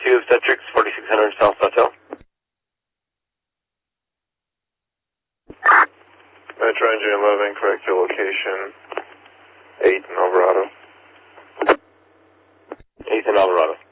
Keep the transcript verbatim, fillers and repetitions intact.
two obstetrics, forty-six hundred South Plateau. Metro Engine eleven, correct your location. eight in Alvarado. eighth in Alvarado.